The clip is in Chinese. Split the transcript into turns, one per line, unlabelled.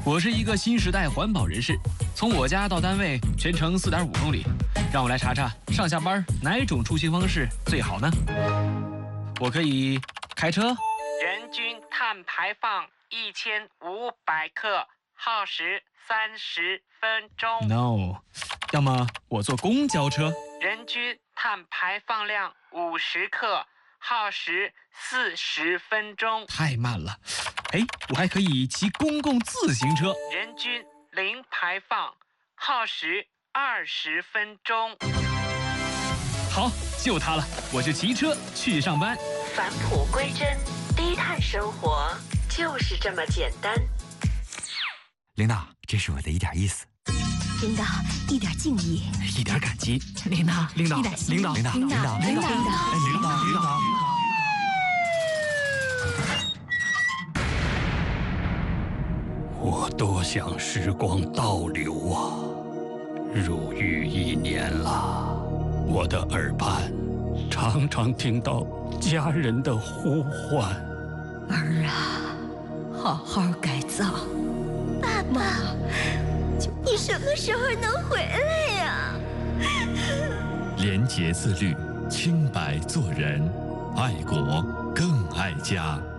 我是一个新时代环保人士，从我家到单位全程4.5公里，让我来查查上下班哪种出行方式最好呢？我可以开车，
人均碳排放1500克，耗时30分钟。
No， 要么我坐公交车，
人均碳排放量50克，耗时40分钟。
太慢了。哎，我还可以骑公共自行车，
人均零排放，耗时20分钟。
好，就它了，我就骑车去上班。
返璞归真，低碳生活就是这么简单。
领导，这是我的一点意思。
领导，一点敬意，
一点感激。
领导，
领导，
一点心意，
领导，领导，领导，领导，
领导，
领导。
我多想时光倒流啊！入狱1年了，我的耳畔常常听到家人的呼唤。
儿啊，好好改造。爸爸，你什么时候能回来呀？
廉洁自律，清白做人，爱国更爱家。